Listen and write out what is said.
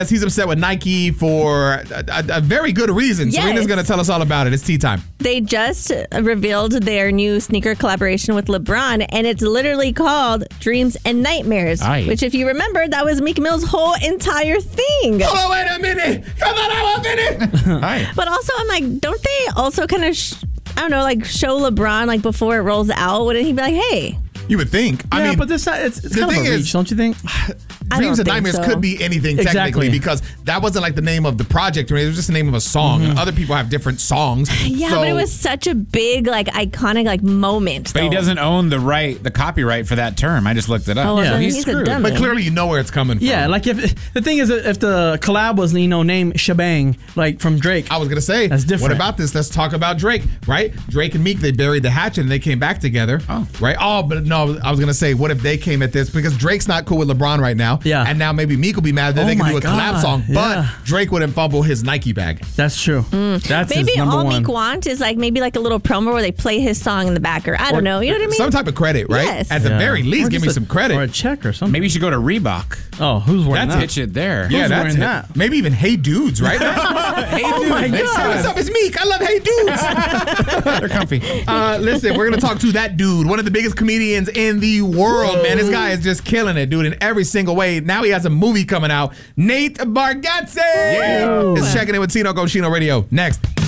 He's upset with Nike for a very good reason. Yes. Serena's going to tell us all about it. It's tea time. They just revealed their new sneaker collaboration with LeBron, and it's literally called Dreams and Nightmares. Aye. Which, if you remember, that was Meek Mill's whole entire thing. Hold on, wait a minute. Come on, I want minute. Hi. But also, I'm like, don't they also kind of, I don't know, like show LeBron like before it rolls out? Wouldn't he be like, hey? You would think. I mean, but this it's the kind of thing a reach, is- don't you think? Dreams and think Nightmares so. could be anything technically Exactly. because that wasn't like the name of the project or anything. It was just the name of a song. And other people have different songs. Yeah, So- but it was such a big, like, iconic, like, moment. But he though. doesn't own the copyright for that term. I just looked it up. Oh, well, Yeah. then He's he's a screwed. dummy. But clearly you know where it's coming from. Yeah, like if the thing is, if the collab was named Shebang, like from Drake. I was going to say, That's different. what about this? Let's talk about Drake, right? Drake and Meek, they buried the hatchet and they came back together. Oh. Right? Oh, but no, I was going to say, what if they came at this? Because Drake's not cool with LeBron right now. Yeah. And now maybe Meek will be mad that Oh they can do my a collab God. song, but Yeah. Drake wouldn't fumble his Nike bag. That's true. That's Maybe his number all one. Meek wants is like maybe like a little promo where they play his song in the back, or I don't know. You know what I mean? Some type of credit, right? Yes. At the Yeah. very least, Or give me just some credit. or a check or something. Maybe you should go to Reebok. Oh, who's wearing That's that? Pitch it there. Yeah, Who's that's wearing it. that? Maybe even Hey Dudes, right? Hey, dude. my Hey, God. What's up? It's Meek. I love Hey Dudes. They're comfy. Listen, we're going to talk to that dude, one of the biggest comedians in the world, man. This guy is just killing it, dude, in every single way. Now he has a movie coming out. Nate Bargatze is checking in with Tino Cochino Radio. Next.